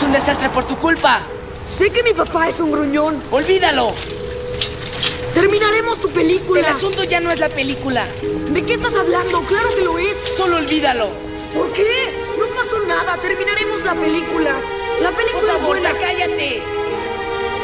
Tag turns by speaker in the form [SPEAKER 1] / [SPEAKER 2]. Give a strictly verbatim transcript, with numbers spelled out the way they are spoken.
[SPEAKER 1] un desastre por tu culpa.
[SPEAKER 2] Sé que mi papá es un gruñón.
[SPEAKER 1] ¡Olvídalo!
[SPEAKER 2] Terminaremos tu película.
[SPEAKER 1] El asunto ya no es la película.
[SPEAKER 2] ¿De qué estás hablando? ¡Claro que lo es!
[SPEAKER 1] Solo olvídalo.
[SPEAKER 2] ¿Por qué? No pasó nada. Terminaremos la película. La película
[SPEAKER 1] Por
[SPEAKER 2] es
[SPEAKER 1] favor,
[SPEAKER 2] buena.
[SPEAKER 1] ya cállate.